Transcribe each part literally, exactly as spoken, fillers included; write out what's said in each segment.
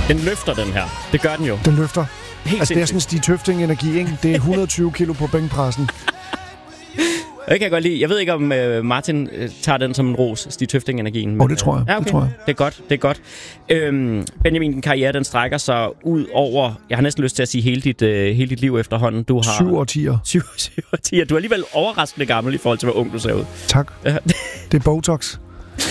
Den løfter, den her. Det gør den jo. Den løfter. Helt altså, det er sådan en Stig Tøfting-energi, ikke? Det er et hundrede og tyve kilo på bænkpressen. Det kan jeg godt lide. Jeg ved ikke, om uh, Martin uh, tager den som en ros, Stig Tøfting-energien. Åh, oh, det tror jeg. Ja, okay. Det tror jeg. Det er godt, det er godt. Øhm, Benjamin, din karriere, den strækker sig ud over, jeg har næsten lyst til at sige, hele dit, uh, hele dit liv efterhånden. Du har Syv årtier. Syv, syv årtier. Du er alligevel overraskende gammel i forhold til, hvor ung du ser ud. Tak. Det er Botox.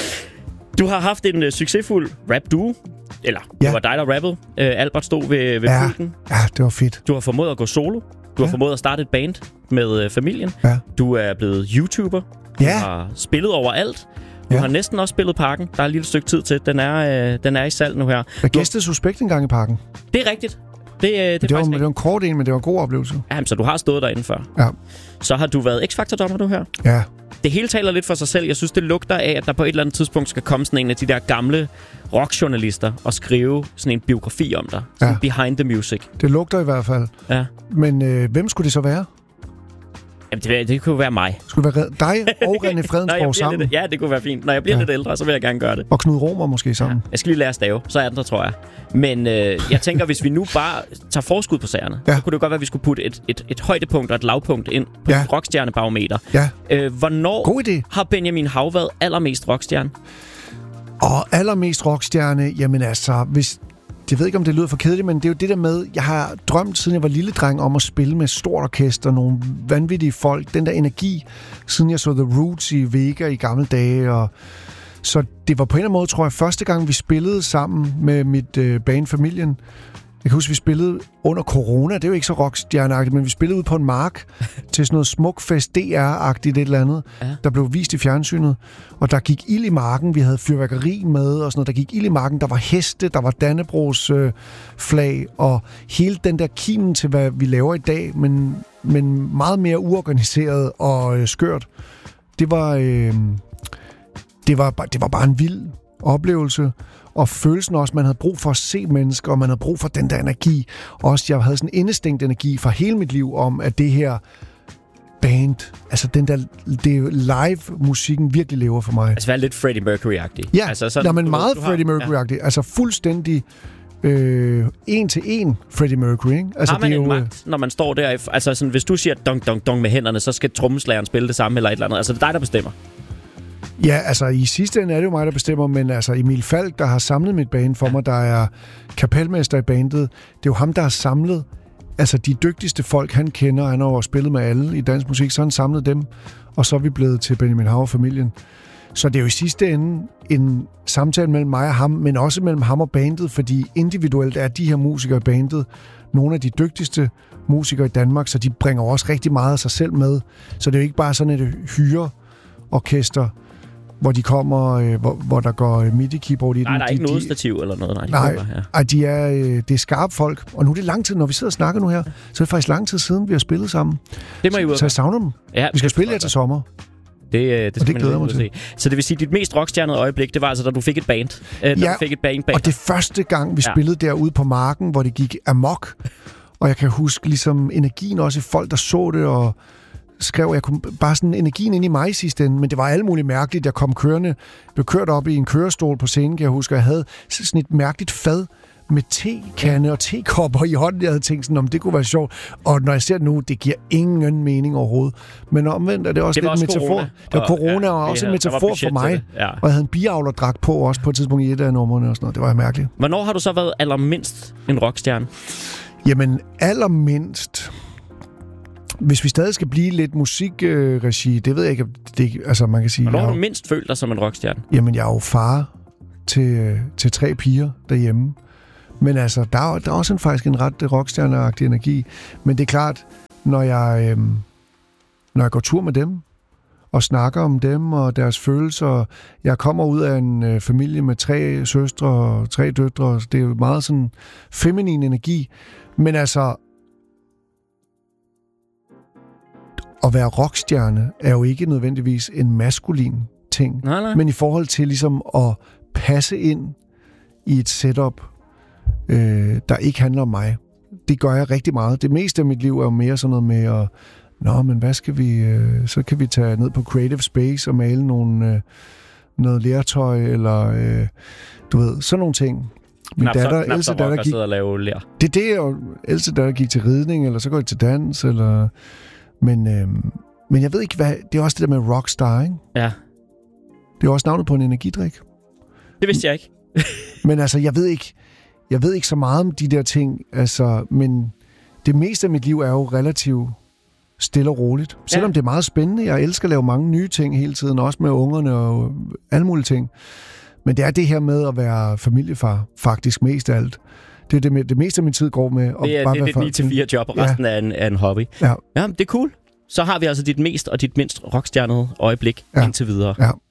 Du har haft en uh, succesfuld rap-duo. Eller, ja. Det var dig, der rappede. Uh, Albert stod ved, ved ja. pulten. Ja, det var fedt. Du har formået at gå solo. Du har ja. formået at starte et band med uh, familien. Ja. Du er blevet YouTuber. Du ja. har spillet overalt. Du ja. har næsten også spillet Parken. Der er et lille stykke tid til. Den er, øh, den er i salg nu her. Jeg gæstede Suspekt en gang i Parken. Det er rigtigt. Det, øh, det, er det, var, det var en kort en, men det var en god oplevelse. Jamen, så du har stået derinde før. Ja. Så har du været X-Factor-dommer nu her. Ja. Det hele taler lidt for sig selv. Jeg synes, det lugter af, at der på et eller andet tidspunkt skal komme sådan en af de der gamle rockjournalister og skrive sådan en biografi om dig. Sådan ja. Behind the music. Det lugter i hvert fald. Ja. Men øh, hvem skulle det så være? Jamen, det, det kunne jo være mig. Skulle det være dig og René Fredensborg sammen? Lidt, ja, det kunne være fint. Når jeg bliver ja. lidt ældre, så vil jeg gerne gøre det. Og Knud Romer måske sammen. Ja. Jeg skal lige lære at stave, så er den der, tror jeg. Men øh, jeg tænker, hvis vi nu bare tager forskud på sagerne, ja. så kunne det godt være, at vi skulle putte et, et, et højdepunkt og et lavpunkt ind på ja. et rockstjernebarometer. Ja. Øh, hvornår God idé. har Benjamin Hav været allermest rockstjerne? Og allermest rockstjerne, jamen altså, hvis... Jeg ved ikke, om det lyder for kedeligt, men det er jo det der med, jeg har drømt, siden jeg var lille dreng, om at spille med stort orkester, nogle vanvittige folk, den der energi, siden jeg så The Roots i Vega i gamle dage. Og så det var på en eller anden måde, tror jeg, første gang, vi spillede sammen med mit øh, band Familien. Jeg kan huske, vi spillede under corona, det er jo ikke så rockstjerneagtigt, men vi spillede ud på en mark til sådan noget smukfest D R-agtigt et eller andet, ja. der blev vist i fjernsynet. Og der gik ild i marken, vi havde fyrværkeri med og sådan noget. Der gik ild i marken, der var heste, der var Dannebrogs øh, flag, og hele den der kimen til, hvad vi laver i dag, men, men meget mere uorganiseret og øh, skørt. Det var, øh, det, var, det var bare en vild oplevelse. Og følelsen også, man havde brug for at se mennesker, og man havde brug for den der energi. Også jeg havde sådan en indestængt energi fra hele mit liv om, at det her band, altså den der det live-musikken virkelig lever for mig. Altså være lidt Freddie Mercury-agtig. Ja, altså, sådan, ja men du, meget du Freddie Mercury-agtig. Ja. Altså fuldstændig øh, en til en Freddie Mercury. Ikke? Altså, har man det er en jo, magt, når man står der? Altså sådan, hvis du siger dong, dong, dong med hænderne, så skal trommeslageren spille det samme eller et eller andet. Altså det er dig, der bestemmer. Ja, altså i sidste ende er det jo mig, der bestemmer, men altså Emil Falk, der har samlet mit band for mig, der er kapelmester i bandet, det er jo ham, der har samlet altså de dygtigste folk, han kender, han har jo spillet med alle i dansk musik, så han samlet dem, og så er vi blevet til Benjamin Hav og familien. Så det er jo i sidste ende en samtale mellem mig og ham, men også mellem ham og bandet, fordi individuelt er de her musikere i bandet nogle af de dygtigste musikere i Danmark, så de bringer også rigtig meget af sig selv med. Så det er jo ikke bare sådan et hyreorkester, hvor de kommer, øh, hvor, hvor der går midi-keyboard i den. Nej, der er de, ikke noget de, stativ eller noget. Nej, de nej, kommer, ja. ej, de er, øh, det er skarpe folk. Og nu er det lang tid, når vi sidder og snakker nu her, så er det faktisk lang tid siden, vi har spillet sammen. Det må I ud af. Så jeg savner dem. Ja, vi skal spille her til sommer. Det, det, det glæder mig til. Så det vil sige, at dit mest rockstjernede øjeblik, det var altså, da du fik et band. Da ja, du fik et band bag. Og det første gang, vi ja. spillede derude på marken, hvor det gik amok. Og jeg kan huske ligesom energien også i folk, der så det, og skrev, jeg kunne bare sådan energien ind i mig i sidste ende, men det var alt muligt mærkeligt. Jeg kom kørende, blev kørt op i en kørestol på scenen, kan jeg huske, og jeg havde sådan et mærkeligt fad med tekande og tekopper i hånden. Jeg havde tænkt sådan, om det kunne være sjovt. Og når jeg ser det nu, det giver ingen mening overhovedet. Men omvendt er det også det lidt en metafor. Corona. Det var corona, og, og også en metafor for mig. Ja. Og jeg havde en biavlerdragt på også på et tidspunkt i et af numrene og sådan noget. Det var mærkeligt. Hvornår har du så været allermindst en rockstjerne? Jamen, allermindst... Hvis vi stadig skal blive lidt musikregi, øh, det ved jeg ikke, det, altså man kan sige... Hvornår har du mindst følt dig som en rockstjerne? Jamen, jeg er jo far til, til tre piger derhjemme. Men altså, der er, der er også en, faktisk en ret rockstjerneagtig energi. Men det er klart, når jeg, øh, når jeg går tur med dem, og snakker om dem og deres følelser. Jeg kommer ud af en øh, familie med tre søstre og tre døtre. Det er jo meget sådan feminin energi. Men altså... At være rockstjerne er jo ikke nødvendigvis en maskulin ting. Nej, nej. Men i forhold til ligesom at passe ind i et setup, øh, der ikke handler om mig. Det gør jeg rigtig meget. Det meste af mit liv er jo mere sådan noget med at, nå, men hvad skal vi, øh, så kan vi tage ned på Creative Space og male nogle, øh, noget lertøj, eller øh, du ved, sådan nogle ting. Min knap datter, så, knap ældste så datter gik... og lave lær. Det er det, og ældste datter gik til ridning, eller så går de til dans, eller... Men, øhm, men jeg ved ikke, hvad... Det er også det der med rockstar, ikke? Ja. Det er også navnet på en energidrik. Det vidste jeg ikke. Men altså, jeg ved ikke... Jeg ved ikke så meget om de der ting, altså... Men det meste af mit liv er jo relativt stille og roligt. Selvom ja. det er meget spændende. Jeg elsker at lave mange nye ting hele tiden, også med ungerne og alle mulige ting. Men det er det her med at være familiefar, faktisk mest af alt. Det er det, det meste af min tid går med at det er, bare det er være dit ni til fire job, og resten ja. er, en, er en hobby. Ja. Ja, det er cool. Så har vi altså dit mest og dit mindst rockstjernede øjeblik ja. indtil videre. Ja.